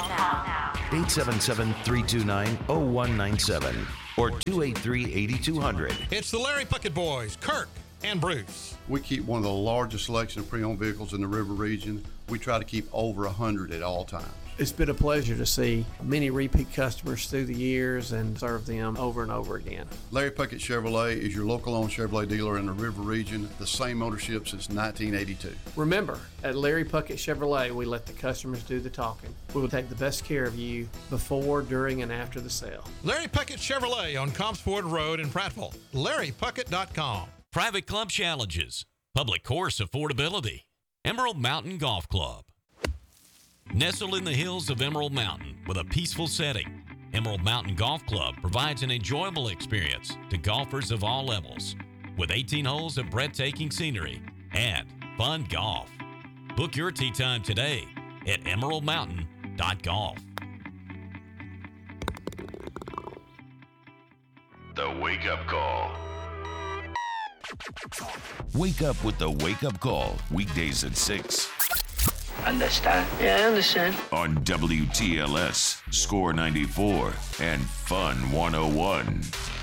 877-329-0197 or 283-8200. It's the Larry Puckett Boys, Kirk and Bruce. We keep one of the largest selection of pre-owned vehicles in the River region. We try to keep over 100 at all times. It's been a pleasure to see many repeat customers through the years and serve them over and over again. Larry Puckett Chevrolet is your local-owned Chevrolet dealer in the River region, the same ownership since 1982. Remember, at Larry Puckett Chevrolet, we let the customers do the talking. We will take the best care of you before, during, and after the sale. Larry Puckett Chevrolet on Compsford Road in Prattville. LarryPuckett.com. Private club challenges, public course affordability, Emerald Mountain Golf Club. Nestled in the hills of Emerald Mountain with a peaceful setting, Emerald Mountain Golf Club provides an enjoyable experience to golfers of all levels with 18 holes of breathtaking scenery and fun golf. Book your tee time today at emeraldmountain.golf. The Wake Up Call. Wake up with the Wake Up Call, weekdays at 6. Understand? Yeah, I understand. On WTLS, Score 94, and Fun 101.